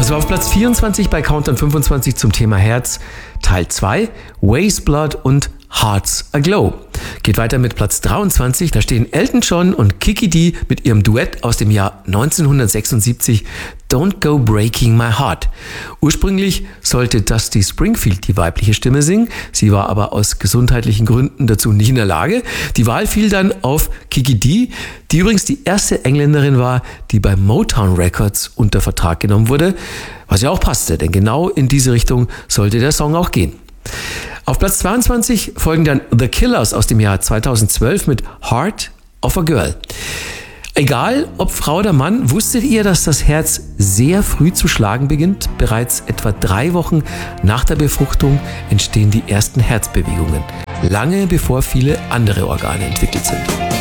Also auf Platz 24 bei Countdown 25 zum Thema Herz, Teil 2, Waste Blood und Hearts Aglow. Geht weiter mit Platz 23, da stehen Elton John und Kiki Dee mit ihrem Duett aus dem Jahr 1976, Don't Go Breaking My Heart. Ursprünglich sollte Dusty Springfield die weibliche Stimme singen, sie war aber aus gesundheitlichen Gründen dazu nicht in der Lage. Die Wahl fiel dann auf Kiki Dee, die übrigens die erste Engländerin war, die bei Motown Records unter Vertrag genommen wurde, was ja auch passte, denn genau in diese Richtung sollte der Song auch gehen. Auf Platz 22 folgen dann The Killers aus dem Jahr 2012 mit Heart of a Girl. Egal, ob Frau oder Mann, wusstet ihr, dass das Herz sehr früh zu schlagen beginnt? Bereits etwa 3 Wochen nach der Befruchtung entstehen die ersten Herzbewegungen, lange bevor viele andere Organe entwickelt sind.